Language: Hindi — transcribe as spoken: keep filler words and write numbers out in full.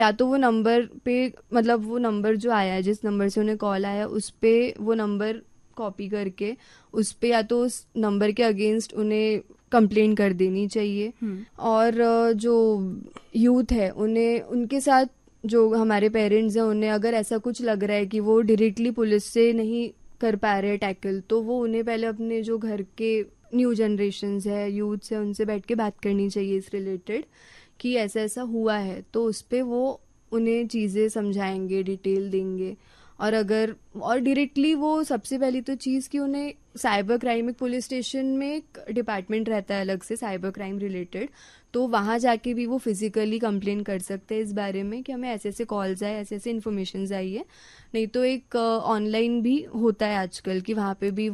या तो वो नंबर पे, मतलब वो नंबर जो आया है, जिस नंबर से उन्हें कॉल आया, उस पे वो नंबर कॉपी करके उस पे या तो उस नंबर के अगेंस्ट उन्हें कंप्लेंट कर देनी चाहिए। हम्म। और अ, जो यूथ है उन्हें, उनके साथ जो हमारे पेरेंट्स हैं, उन्हें अगर ऐसा कुछ लग रहा है कि वो डायरेक्टली पुलिस से नहीं कर पा रहे टैकल, तो वो उन्हें पहले अपने जो घर के न्यू जनरेशन्स है, यूथ्स है, उनसे बैठ के बात करनी चाहिए इस रिलेटेड कि ऐसा ऐसा हुआ है। तो उस पे वो उन्हें चीज़ें समझाएंगे, डिटेल देंगे। और अगर और डायरेक्टली वो, सबसे पहली तो चीज़ कि उन्हें साइबर क्राइम, एक पुलिस स्टेशन में एक डिपार्टमेंट रहता है अलग से साइबर क्राइम रिलेटेड, तो वहाँ जाके भी वो फिजिकली कंप्लेन कर सकते हैं इस बारे में कि हमें ऐसे ऐसे कॉल्स आए, ऐसे ऐसे इन्फॉर्मेशन आई है। नहीं तो एक ऑनलाइन भी होता है आजकल कि वहाँ पे भी